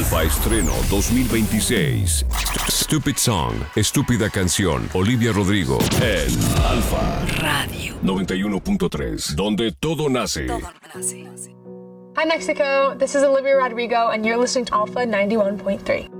Alfa Estreno 2026. Stupid Song, Estúpida Canción. Olivia Rodrigo en Alfa Radio 91.3, donde todo nace. Hi Mexico, this is Olivia Rodrigo and you're listening to Alpha 91.3.